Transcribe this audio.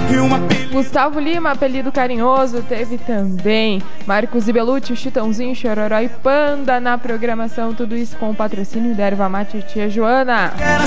Gustavo Lima, apelido carinhoso, teve também Marcos Ibelucci, Chitãozinho, Chororó e Panda na programação. Tudo isso com o patrocínio da Erva Mate Tia Joana.